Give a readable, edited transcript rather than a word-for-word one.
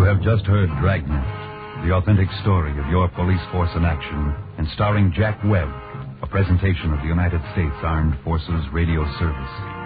have just heard Dragnet, the authentic story of your police force in action, and starring Jack Webb, a presentation of the United States Armed Forces Radio Service.